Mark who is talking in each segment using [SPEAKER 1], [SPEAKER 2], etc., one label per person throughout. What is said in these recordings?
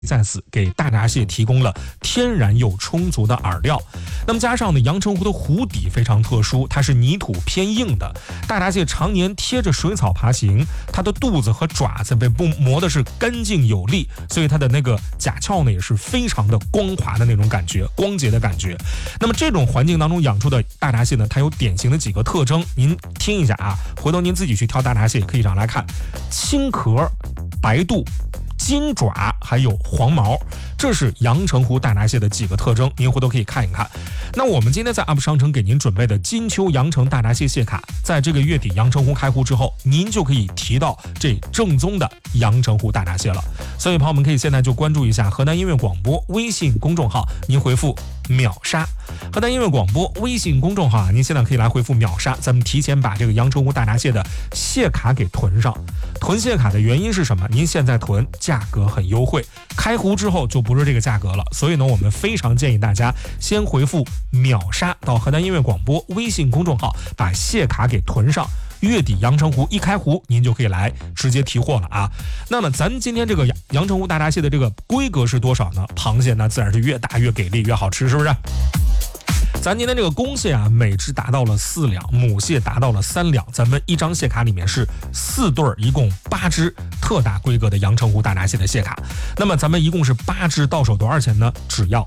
[SPEAKER 1] 在此给大闸蟹提供了天然又充足的饵料。那么加上呢，阳澄湖的湖底非常特殊，它是泥土偏硬的，大闸蟹常年贴着水草爬行，它的肚子和爪子被磨的是干净有力，所以它的那个甲壳呢也是非常的光滑的那种感觉，光洁的感觉。那么这种环境当中养出的大闸蟹呢，它有典型的几个特征，您听一下啊，回头您自己去挑大闸蟹可以这样来看：青壳、白肚、金爪还有黄毛，这是阳澄湖大闸蟹的几个特征，您回头可以看一看。那我们今天在 UP 商城给您准备的金秋阳澄大闸蟹蟹卡，在这个月底阳澄湖开湖之后，您就可以提到这正宗的阳澄湖大闸蟹了。所以朋友们可以现在就关注一下河南音乐广播微信公众号，您回复秒杀。河南音乐广播微信公众号啊，您现在可以来回复秒杀，咱们提前把这个阳澄湖大闸蟹的蟹卡给囤上。囤蟹卡的原因是什么？您现在囤价格很优惠，开湖之后就不是这个价格了。所以呢，我们非常建议大家先回复秒杀到河南音乐广播微信公众号，把蟹卡给囤上。月底阳澄湖一开湖，您就可以来直接提货了啊。那么咱今天这个阳澄湖大闸蟹的这个规格是多少呢？螃蟹呢自然是越大越给力越好吃，是不是？咱今天这个公蟹啊，每只达到了4两，母蟹达到了3两。咱们一张蟹卡里面是4对，一共8只特大规格的阳澄湖大闸蟹的蟹卡。那么咱们一共是8只，到手多少钱呢？只要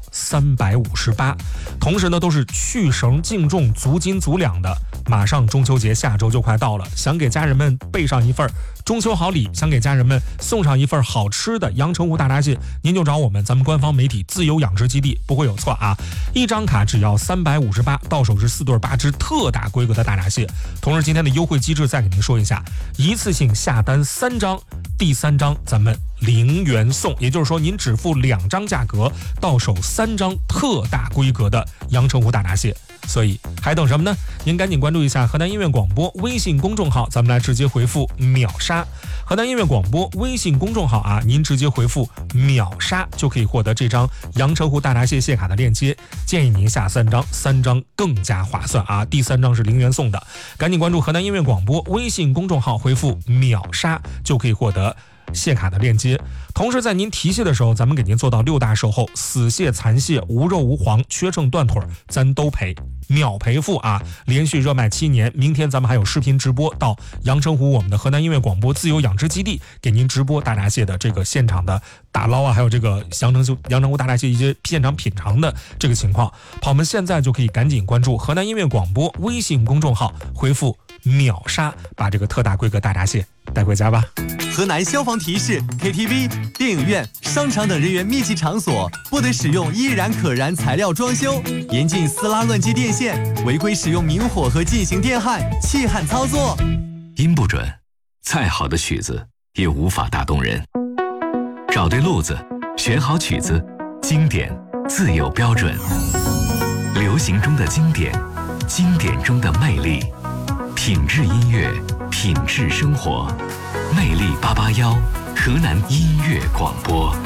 [SPEAKER 1] 358。同时呢，都是去绳净重、足斤足两的。马上中秋节下周就快到了，想给家人们备上一份中秋好礼，想给家人们送上一份好吃的阳澄湖大闸蟹，您就找我们咱们官方媒体自由养殖基地，不会有错啊！一张卡只要358，到手是4对8只特大规格的大闸蟹。同时今天的优惠机制再给您说一下，一次性下单3张，第3张咱们0元送，也就是说您只付2张价格，到手3张特大规格的阳澄湖大闸蟹。所以还等什么呢？您赶紧关注一下河南音乐广播微信公众号，咱们来直接回复秒杀。河南音乐广播微信公众号啊，您直接回复秒杀就可以获得这张阳澄湖大闸蟹蟹卡的链接。建议您下3张，3张更加划算啊！第3张是0元送的，赶紧关注河南音乐广播微信公众号，回复秒杀就可以获得蟹卡的链接。同时在您提蟹的时候，咱们给您做到6大售后，死蟹、残蟹、无肉无黄、缺秤断腿，咱都赔，秒赔付啊！连续热卖7年，明天咱们还有视频直播到阳澄湖我们的河南音乐广播自由养殖基地，给您直播大闸蟹的这个现场的打捞啊，还有这个阳澄湖大闸蟹一些现场品尝的这个情况。朋友们现在就可以赶紧关注河南音乐广播微信公众号，回复秒杀，把这个特大规格大闸蟹带回家吧。
[SPEAKER 2] 河南消防提示 ：KTV、电影院、商场等人员密集场所不得使用易燃可燃材料装修，严禁撕拉乱接电线，违规使用明火和进行电焊、气焊操作。
[SPEAKER 3] 音不准，再好的曲子也无法打动人。找对路子，选好曲子，经典自有标准。流行中的经典，经典中的魅力，品质音乐，品质生活。魅力881，河南音乐广播。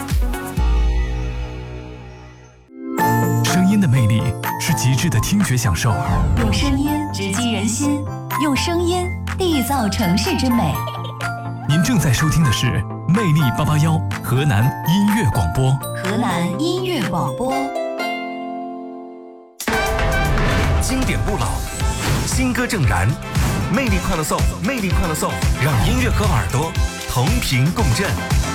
[SPEAKER 4] 声音的魅力是极致的听觉享受，
[SPEAKER 5] 用声音直击人心，用声音缔造城市之美。
[SPEAKER 4] 您正在收听的是魅力881河南音乐广播。
[SPEAKER 5] 河南音乐广播，
[SPEAKER 6] 经典不老，新歌正燃。魅力快乐颂，魅力快乐颂，让音乐和耳朵同频共振。